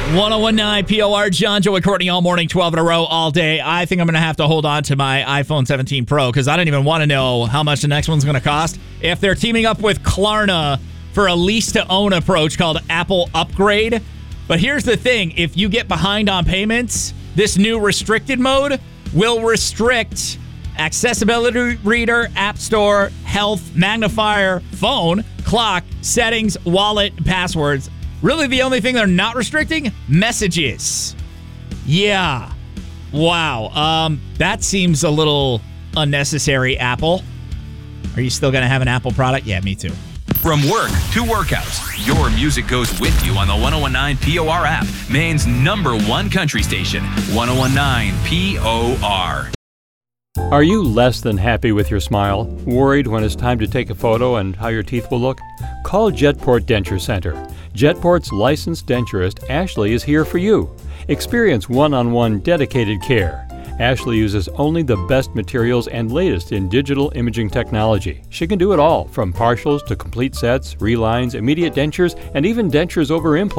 1019 POR, John, Joe, and Courtney all morning, 12 in a row, all day. I think I'm going to have to hold on to my iPhone 17 Pro because I don't even want to know how much the next one's going to cost. If they're teaming up with Klarna for a lease-to-own approach called Apple Upgrade. But here's the thing. If you get behind on payments, this new restricted mode will restrict accessibility reader, app store, health, magnifier, phone, clock, settings, wallet, passwords. Really, the only thing they're not restricting? Messages. Yeah. Wow. That seems a little unnecessary, Apple. Are you still going to have an Apple product? Yeah, me too. From work to workouts, your music goes with you on the 1019 POR app, Maine's #1 country station, 1019 POR. Are you less than happy with your smile? Worried when it's time to take a photo and how your teeth will look? Call Jetport Denture Center. Jetport's licensed denturist, Ashley, is here for you. Experience one-on-one dedicated care. Ashley uses only the best materials and latest in digital imaging technology. She can do it all, from partials to complete sets, relines, immediate dentures, and even dentures over implants.